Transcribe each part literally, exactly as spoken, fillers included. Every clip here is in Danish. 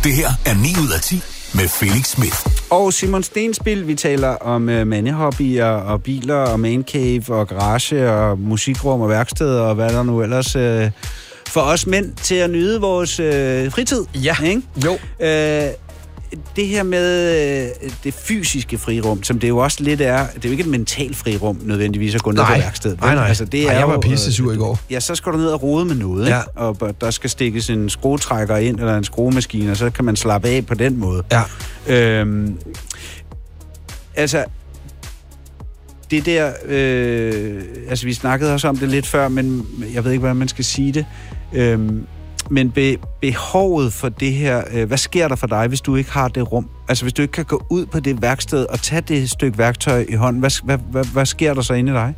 Det her er ni ud af ti med Felix Smith. Og Simon Stenspil, vi taler om øh, mandehobbyer og biler og mancave og garage og musikrum og værksteder og hvad der nu ellers øh, for os mænd til at nyde vores øh, fritid. Ja, ikke? Jo. Øh, det her med øh, det fysiske frirum, som det jo også lidt er, det er jo ikke et mentalt frirum nødvendigvis at gå ned nej. på værkstedet. Nej, nej. Altså, det nej, er jeg var jo, pissesur i går. Ja, så skal du ned og rode med noget, ja. ikke? Og der skal stikkes en skruetrækker ind, eller en skruemaskine, og så kan man slappe af på den måde. Ja. Øhm, altså, det der, øh, altså vi snakkede også om det lidt før, men jeg ved ikke, hvordan man skal sige det. Øhm, men be, behovet for det her, øh, hvad sker der for dig, hvis du ikke har det rum? Altså, hvis du ikke kan gå ud på det værksted og tage det stykke værktøj i hånden, hvad, hvad, hvad, hvad sker der så inde i dig?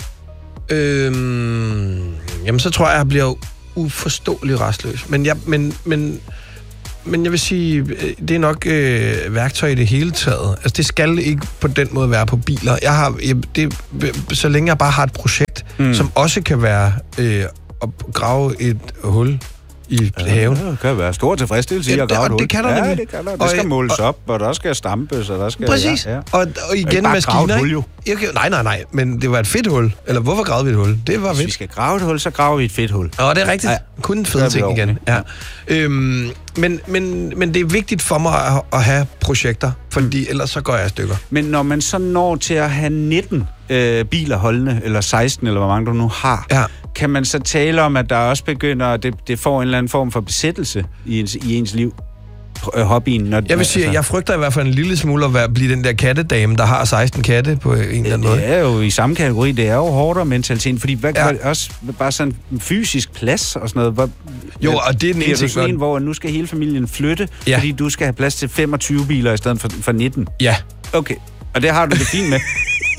Øhm, jamen, så tror jeg, jeg bliver uforståelig rastløs. Men jeg, men, men, men jeg vil sige, det er nok øh, værktøj i det hele taget. Altså, det skal ikke på den måde være på biler. Jeg har, jeg, det, så længe jeg bare har et projekt, mm. som også kan være øh, at grave et hul i ja, haven. Det kan være stor tilfredsstillelse i at grave et hul. Det kan der ja, nemlig. det kan der. Det skal og, måles og, op, og der skal stampes, og der skal... Præcis. Ja, ja. Og, og igen maskiner. Hul, jo. Jeg, nej, nej, nej. Men det var et fedt hul. Eller hvorfor gravede vi et hul? Det var Hvis fedt. vi skal grave et hul, så graver vi et fedt hul. Åh, det er rigtigt. Ja. Kun en fed ting igen. Ja. Øhm, men, men, men det er vigtigt for mig at, at have projekter, fordi mm. ellers så går jeg i stykker. Men når man så når til at have nitten øh, biler holdende, eller seksten, eller hvor mange du nu har, ja. kan man så tale om, at der også begynder, det, det får en eller anden form for besættelse i ens, i ens liv? Hobbyen, når, jeg vil sige, altså, jeg frygter i hvert fald en lille smule at være, blive den der kattedame, der har seksten katte på en eller anden måde. Det er jo i samme kategori, det er jo hårdere mentalitet, fordi hvad, ja. også bare sådan fysisk plads og sådan noget. Hvor, jo, og det er den ene ting. Sådan en, hvor nu skal hele familien flytte, ja. fordi du skal have plads til femogtyve biler i stedet for, for nitten. Ja. Okay, og det har du det fint med.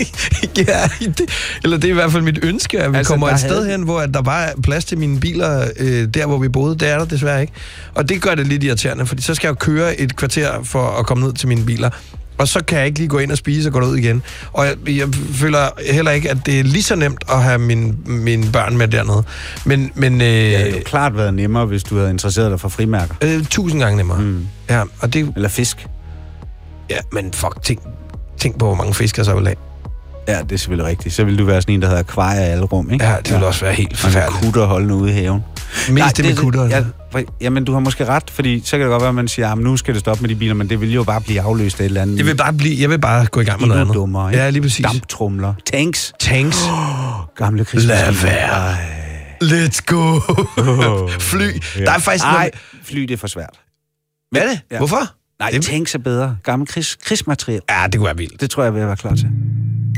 ja, det, eller det er i hvert fald mit ønske, at vi altså, kommer et sted havde... hen, hvor der bare er plads til mine biler, øh, der hvor vi boede. Det er der desværre ikke. Og det gør det lidt irriterende, fordi så skal jeg køre et kvarter for at komme ned til mine biler. Og så kan jeg ikke lige gå ind og spise og gå ud igen. Og jeg, jeg føler heller ikke, at det er lige så nemt at have mine, mine børn med dernede. Men, men, øh, det havde jo klart været nemmere, hvis du havde interesseret dig for frimærker. Øh, tusind gange nemmere. Mm. Ja, og det... Eller fisk. Ja, men fuck, tænk, tænk på, hvor mange fisk jeg så vil have. Ja, det er selvfølgelig rigtigt. Så vil du være sådan en, der hedder akvarier i alle rum, ikke? Ja, det vil ja. også være helt forfærdeligt. Man kutter holdende ude i haven. Mest Nej, det med kutter. Ja, jamen, du har måske ret, fordi så kan det godt være, at man siger, at nu skal det stoppe med de biler, men det vil jo bare blive afløst af et eller andet. Jeg vil bare, blive, jeg vil bare gå i gang med noget andet. Dummere, ja, lige præcis. Damptrumler. Tanks. Tanks. Oh, gamle krigsmaskiner. Lad være. Let's go. Oh. Fly. Ja. Der er faktisk Nej, noget... fly det er for svært. Hvad er det? Ja. Hvorfor? Nej, det... tanks er bedre. Gammel krigs, krigsmateriel. Ja, det kunne være vildt. Det tror jeg, vil være klar til.